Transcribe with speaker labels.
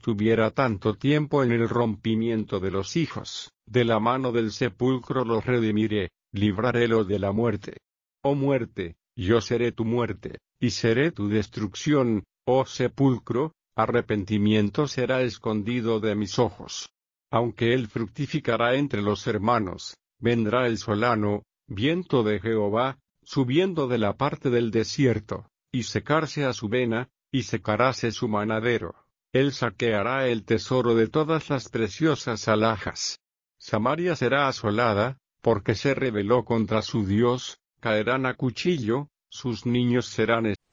Speaker 1: estuviera tanto tiempo en el rompimiento de los hijos, de la mano del sepulcro los redimiré, librarélos de la muerte. Oh muerte, yo seré tu muerte, y seré tu destrucción, oh sepulcro, arrepentimiento será escondido de mis ojos. Aunque él fructificará entre los hermanos, vendrá el solano, viento de Jehová, subiendo de la parte del desierto, y secarse a su vena, y secaráse su manadero. Él saqueará el tesoro de todas las preciosas alhajas. Samaria será asolada, porque se rebeló contra su Dios, caerán a cuchillo, sus niños serán